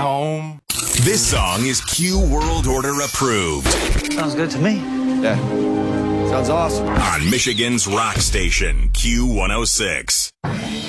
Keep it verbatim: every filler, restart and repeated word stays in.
home. This song is Q World Order approved. Sounds good to me. Yeah. Sounds awesome. On Michigan's rock station, Q one oh six.